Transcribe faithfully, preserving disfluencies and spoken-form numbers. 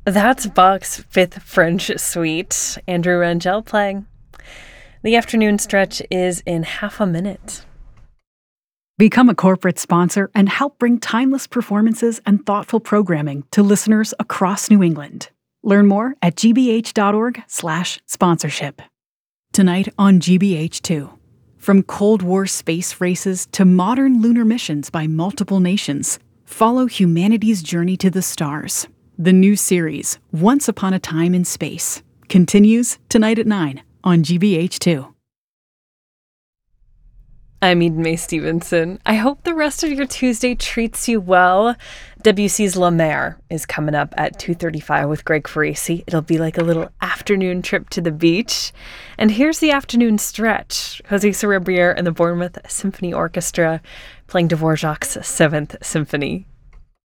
That's Bach's Fifth French Suite, Andrew Rangel playing. The afternoon stretch is in half a minute. Become a corporate sponsor and help bring timeless performances and thoughtful programming to listeners across New England. Learn more at gbh.org slash sponsorship. Tonight on G B H two. From Cold War space races to modern lunar missions by multiple nations, follow humanity's journey to the stars. The new series, Once Upon a Time in Space, continues tonight at nine on G B H two. I'm Eden Mae Stevenson. I hope the rest of your Tuesday treats you well. Debussy's La Mer is coming up at two thirty-five with Greg Farisi. It'll be like a little afternoon trip to the beach. And here's the afternoon stretch. Jose Cerebrier and the Bournemouth Symphony Orchestra playing Dvorak's Seventh Symphony.